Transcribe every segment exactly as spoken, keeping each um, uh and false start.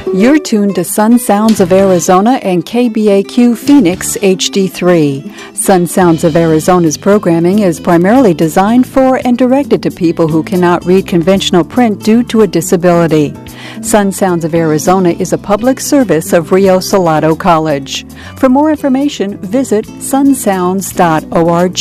You're tuned to Sun Sounds of Arizona and K B A Q Phoenix H D three. Sun Sounds of Arizona's programming is primarily designed for and directed to people who cannot read conventional print due to a disability. Sun Sounds of Arizona is a public service of Rio Salado College. For more information, visit sun sounds dot org.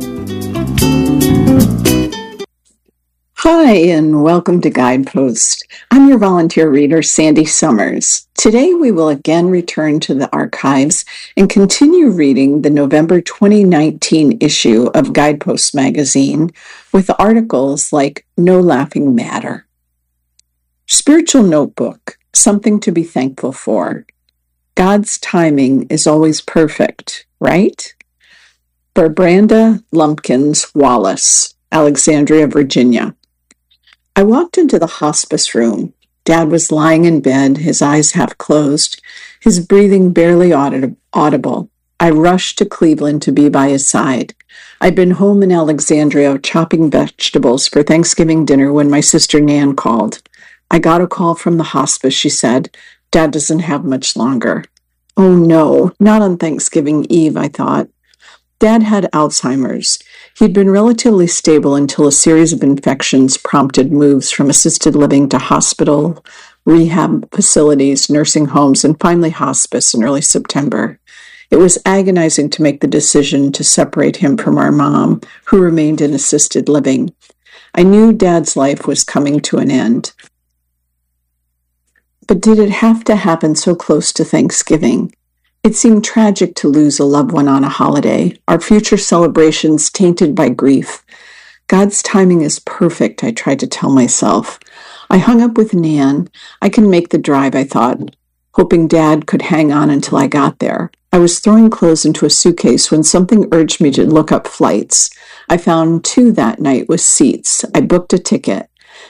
Hi, and welcome to Guidepost. I'm your volunteer reader, Sandy Summers. Today we will again return to the archives and continue reading the November twenty nineteen issue of Guidepost magazine with articles like No Laughing Matter. Spiritual Notebook, Something to be Thankful for. God's timing is always perfect, right? Barbranda Lumpkins Wallace, Alexandria, Virginia. I walked into the hospice room. Dad was lying in bed, his eyes half closed, his breathing barely audible. I rushed to Cleveland to be by his side. I'd been home in Alexandria chopping vegetables for Thanksgiving dinner when my sister Nan called. I got a call from the hospice, she said. Dad doesn't have much longer. Oh no, not on Thanksgiving Eve, I thought. Dad had Alzheimer's. He'd been relatively stable until a series of infections prompted moves from assisted living to hospital, rehab facilities, nursing homes, and finally hospice in early September. It was agonizing to make the decision to separate him from our mom, who remained in assisted living. I knew Dad's life was coming to an end. But did it have to happen so close to Thanksgiving? It seemed tragic to lose a loved one on a holiday, our future celebrations tainted by grief. God's timing is perfect, I tried to tell myself. I hung up with Nan. I can make the drive, I thought, hoping Dad could hang on until I got there. I was throwing clothes into a suitcase when something urged me to look up flights. I found two that night with seats. I booked a ticket.